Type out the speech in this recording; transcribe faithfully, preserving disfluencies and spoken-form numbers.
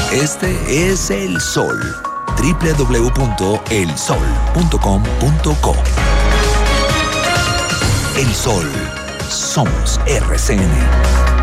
Este es El Sol. doble u doble u doble u punto el sol punto com punto co. El Sol. Somos R C N.